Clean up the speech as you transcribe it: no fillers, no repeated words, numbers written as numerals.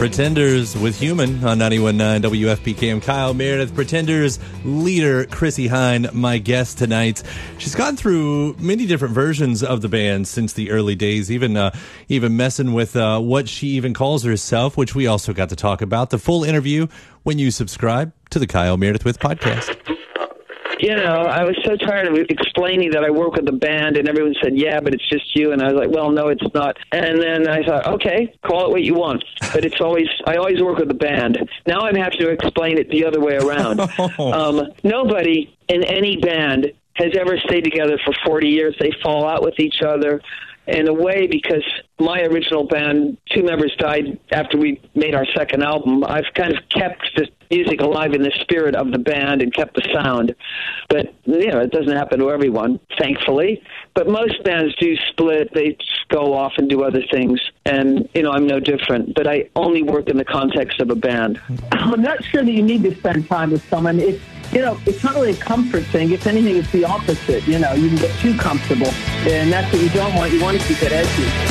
Pretenders with Human on 91.9 WFPK. I'm Kyle Meredith. Pretenders leader Chrissie Hynde, my guest tonight. She's gone through many different versions of the band since the early days, even messing with what she even calls herself, which we also got to talk about. The full interview when you subscribe to the Kyle Meredith with podcast. You know, I was so tired of explaining that I work with the band, and everyone said, yeah, but it's just you. And I was like, well, no, it's not. And then I thought, okay, call it what you want. But I always work with the band. Now I'm having to explain it the other way around. Nobody in any band has ever stayed together for 40 years. They fall out with each other. In a way, because my original band, 2 members died after we made our second album, I've kind of kept the music alive in the spirit of the band and kept the sound. But, you know, it doesn't happen to everyone, thankfully. But most bands do split. They go off and do other things. And, you know, I'm no different. But I only work in the context of a band. I'm not sure that you need to spend time with someone. It's not really a comfort thing. If anything, it's the opposite. You know, you can get too comfortable, and that's what you don't want. You want to keep it edgy.